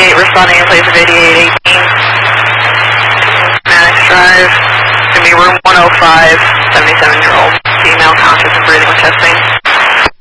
88 responding in place of 8818. Mannix Drive. It's going to be room 105, 77-year-old female conscious and breathing with chest pain.